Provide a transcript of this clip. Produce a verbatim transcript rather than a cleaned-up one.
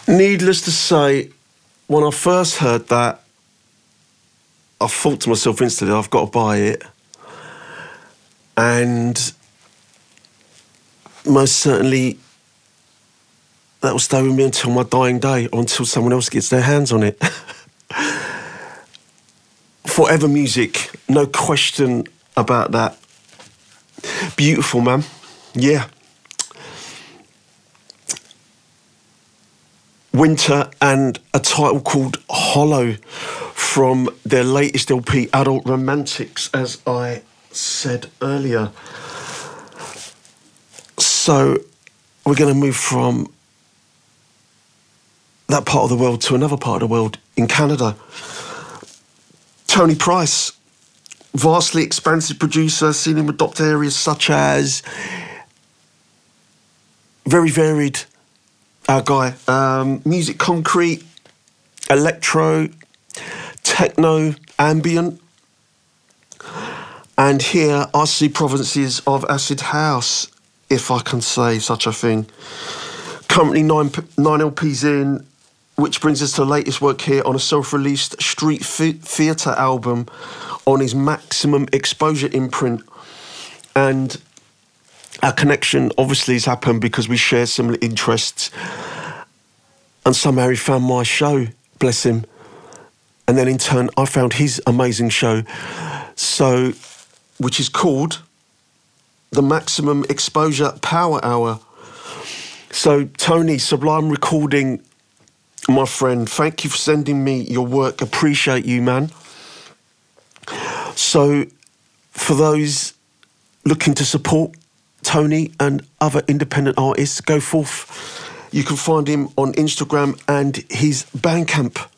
Needless to say, when I first heard that, I thought to myself instantly, I've got to buy it. And most certainly, that will stay with me until my dying day or until someone else gets their hands on it. Forever music, no question about that. Beautiful, man. Yeah. Winter and a title called Hollow from their latest L P, Adult Romantics, as I said earlier. So we're going to move from that part of the world to another part of the world in Canada. Tony Price, vastly expansive producer, seen him adopt areas such as very varied, our guy, um, music concrete, electro, techno, ambient. And here I see provinces of acid house, if I can say such a thing. Currently nine, nine L Ps in, which brings us to the latest work here on a self-released street theatre album on his Maximum Exposure imprint. And our connection obviously has happened because we share similar interests. And somehow he found my show, bless him. And then in turn, I found his amazing show. So, which is called the Maximum Exposure Power Hour. So, Tony, Sublime Recording, my friend, thank you for sending me your work. Appreciate you, man. So, for those looking to support Tony and other independent artists, go forth. You can find him on Instagram and his Bandcamp.